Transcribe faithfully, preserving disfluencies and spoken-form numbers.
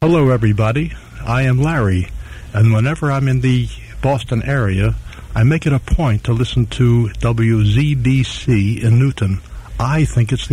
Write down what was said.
Hello, everybody. I am Larry, and whenever I'm in the Boston area, I make it a point to listen to W Z D C in Newton. I think it's the